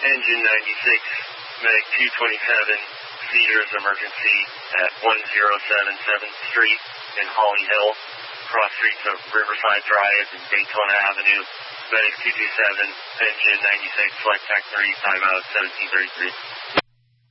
Engine 96, Medic 227, seizures emergency at 1077th Street in Holly Hill, cross streets of Riverside Drive and Daytona Avenue. Medic 227, Engine 96, Flight Tech 3, timeout 1733.